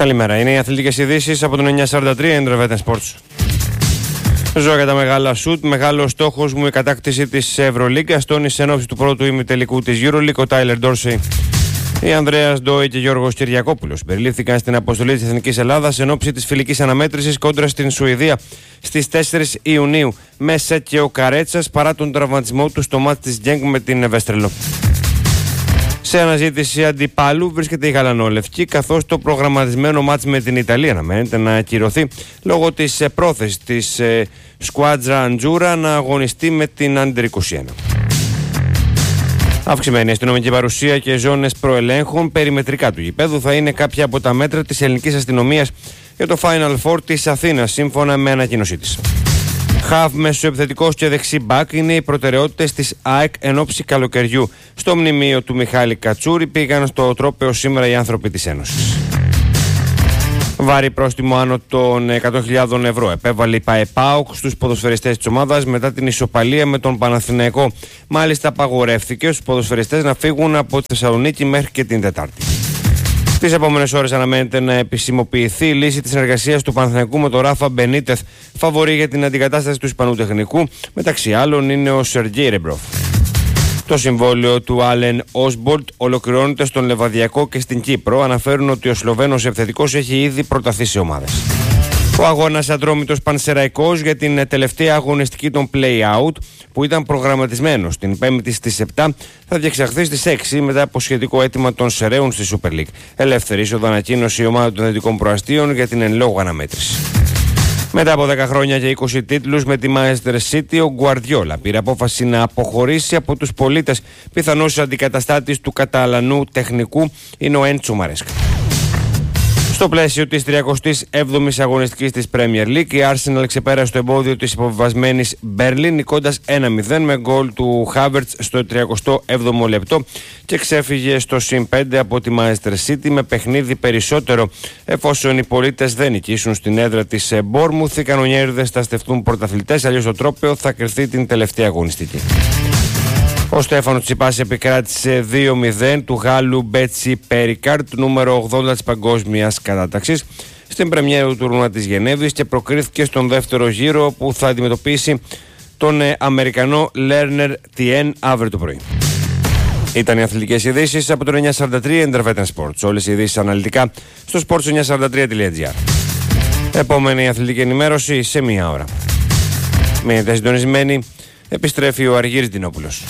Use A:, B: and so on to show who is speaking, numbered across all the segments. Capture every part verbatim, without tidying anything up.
A: Καλημέρα. Είναι οι αθλητικές ειδήσεις από τον εννιακόσια σαράντα τρία Intervetten Sports. Ζω για τα μεγάλα σουτ. Μεγάλο στόχος μου η κατάκτηση της Ευρωλίγκας. Τόνισε εν ώψη του πρώτου ημιτελικού της EuroLeague ο Τάιλερ Ντόρσεϊ. Οι Ανδρέας Ντόι και Γιώργος Κυριακόπουλος συμπεριλήφθηκαν στην αποστολή της Εθνικής Ελλάδας εν ώψη της φιλικής αναμέτρησης κόντρα στην Σουηδία στις τέσσερις Ιουνίου. Μέσα και ο Καρέτσας παρά τον τραυματισμό του στο μάτς της Γκένγκ με την Βέστρελο. Σε αναζήτηση αντιπάλου βρίσκεται η Γαλανόλευκη, καθώς το προγραμματισμένο μάτς με την Ιταλία αναμένεται να ακυρωθεί λόγω της πρόθεσης της Σκουάντζα Αντζούρα να αγωνιστεί με την Άντερ είκοσι ένα. Αυξημένη αστυνομική παρουσία και ζώνες προελέγχων περιμετρικά του γηπέδου θα είναι κάποια από τα μέτρα της ελληνικής αστυνομίας για το Final Four της Αθήνας, σύμφωνα με ανακοίνωσή της. Χαβ, μεσοεπιθετικός και δεξί μπακ είναι οι προτεραιότητες της ΑΕΚ εν ώψη καλοκαιριού. Στο μνημείο του Μιχάλη Κατσούρη πήγαν στο τρόπαιο σήμερα οι άνθρωποι της Ένωσης. Βάρη πρόστιμο άνω των εκατό χιλιάδες ευρώ επέβαλε η ΠΑΕΠΑΟΚ στους ποδοσφαιριστές της ομάδας μετά την ισοπαλία με τον Παναθηναϊκό. Μάλιστα απαγορεύθηκε στους ποδοσφαιριστές να φύγουν από τη Θεσσαλονίκη μέχρι και την Τετάρτη. Τις επόμενες ώρες αναμένεται να επισημοποιηθεί η λύση της συνεργασίας του Παναθηναϊκού με τον Ράφα Μπενίτεθ, φαβορί για την αντικατάσταση του Ισπανού τεχνικού. Μεταξύ άλλων είναι ο Σεργέι Ρεμπρόφ. Το συμβόλαιο του Άλεν Όσμπολτ ολοκληρώνεται στον Λεβαδιακό και στην Κύπρο. Αναφέρουν ότι ο Σλοβαίνος επιθετικός έχει ήδη προταθεί σε ομάδες. Ο αγώνας Ατρόμητος Πανσεραϊκός για την τελευταία αγωνιστική των play-out που ήταν προγραμματισμένος την Πέμπτη στις επτά θα διεξαχθεί στις έξι μετά από σχετικό αίτημα των Σεραίων στη Super League. Ελεύθερη είσοδο ανακοίνωσε η ομάδα των Δυτικών Προαστίων για την εν λόγω αναμέτρηση. Μετά από δέκα χρόνια και είκοσι τίτλους με τη Manchester City, ο Γκουαρδιόλα πήρε απόφαση να αποχωρήσει από τους πολίτες. Πιθανός αντικαταστάτης του Καταλανού τεχνικού είναι ο Έντσο Μαρέσκα. Στο πλαίσιο της τριακοστής έβδομης αγωνιστικής της Premier League, η Arsenal ξεπέρασε το εμπόδιο της υποβιβασμένης Μπέρλιν, νικώντας ένα μηδέν με γκολ του Χάβερτς στο τριακοστό έβδομο λεπτό και ξέφυγε στο συν πέντε από τη Manchester City με παιχνίδι περισσότερο. Εφόσον οι πολίτες δεν νικήσουν στην έδρα της Bournemouth, οι κανονιέριδες θα στεφτούν πρωταθλητές, αλλιώς το τρόπαιο θα κρυφθεί την τελευταία αγωνιστική. Ο Στέφανος Τσιπάς επικράτησε δύο μηδέν του Γάλλου Μπέτσι Πέρικαρτ, νούμερο ογδόντα της παγκόσμιας κατάταξης, στην πρεμιέρα του τουρνουά της Γενέβης και προκρίθηκε στον δεύτερο γύρο που θα αντιμετωπίσει τον Αμερικανό Λέρνερ Τιέν αύριο το πρωί. Ήταν οι αθλητικές ειδήσεις από τον εννιακόσια σαράντα τρία Intervetten Sports. Όλες οι ειδήσεις αναλυτικά στο sports εννιακόσια σαράντα τρία τελεία gr. Επόμενη αθλητική ενημέρωση σε μία ώρα. Μείνετε συντονισμένοι, επιστρέφει ο Αργύρης Δινόπουλος.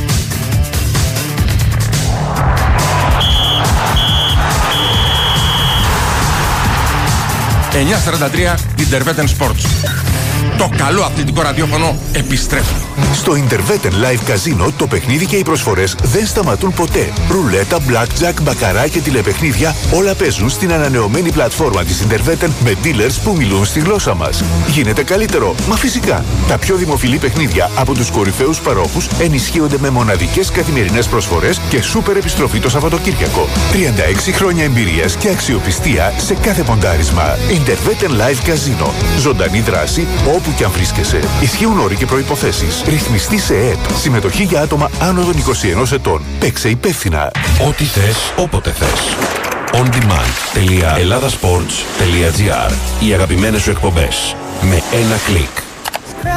B: εννιακόσια σαράντα τρία Intervetten Sports. Το καλό αθλητικό ραδιόφωνο επιστρέφει.
C: Στο Intervetten Live Casino το παιχνίδι και οι προσφορές δεν σταματούν ποτέ. Ρουλέτα, blackjack, μπακαρά και τηλεπαιχνίδια όλα παίζουν στην ανανεωμένη πλατφόρμα της Intervetten με dealers που μιλούν στη γλώσσα μας. Γίνεται καλύτερο, μα φυσικά. Τα πιο δημοφιλή παιχνίδια από τους κορυφαίους παρόχους ενισχύονται με μοναδικές καθημερινές προσφορές και σούπερ επιστροφή το Σαββατοκύριακο. τριάντα έξι χρόνια εμπειρίας και αξιοπιστία σε κάθε ποντάρισμα. Intervetten Live Casino. Ζωντανή δράση όπου και αν βρίσκεσαι. Ισχύουν όροι και προϋποθέσεις. Ρυθμιστή σε ΕΕΠ. Συμμετοχή για άτομα άνω των είκοσι ενός ετών. Παίξε υπεύθυνα.
D: Ό,τι θες, όποτε θες. on demand τελεία ελλάδας σπορτς τελεία gr. Οι αγαπημένες σου εκπομπές με ένα κλικ.